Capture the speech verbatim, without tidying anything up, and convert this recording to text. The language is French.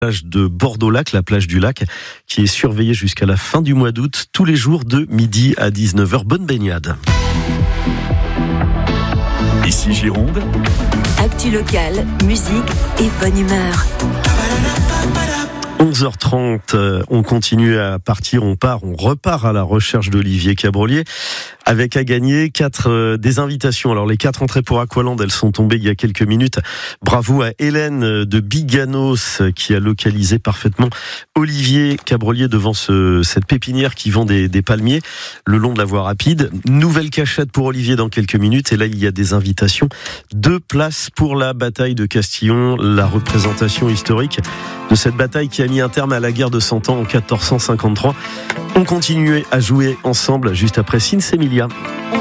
plage de Bordeaux-Lac, la plage du lac, qui est surveillée jusqu'à la fin du mois d'août, tous les jours de midi à dix-neuf heures. Bonne baignade. Ici Gironde. Actu locale, musique et bonne humeur. onze heures trente, on continue à partir, on part, on repart à la recherche d'Olivier Cabrolier avec à gagner quatre euh, des invitations. Alors les quatre entrées pour Aqualand, elles sont tombées il y a quelques minutes. Bravo à Hélène de Biganos qui a localisé parfaitement Olivier Cabrolier devant ce, cette pépinière qui vend des, des palmiers le long de la voie rapide. Nouvelle cachette pour Olivier dans quelques minutes et là il y a des invitations. Deux places pour la bataille de Castillon, la représentation historique de cette bataille qui a mis un terme à la guerre de Cent Ans en quatorze cent cinquante-trois. On continue à jouer ensemble juste après Sinsemilia.